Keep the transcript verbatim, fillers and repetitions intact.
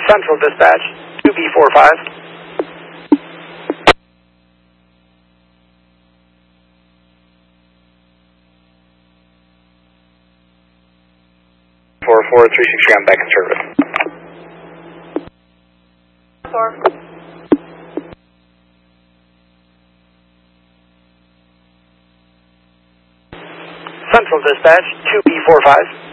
Central Dispatch, two B four five. four four three six three, I'm back in service. Four. Central Dispatch, two B four five.